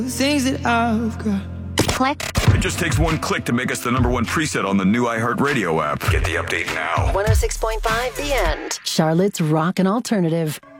Things that I've got. Click. It just takes one click to make us the #1 preset on the new iHeartRadio app. Get the update now. 106.5 The End. Charlotte's Rock and Alternative.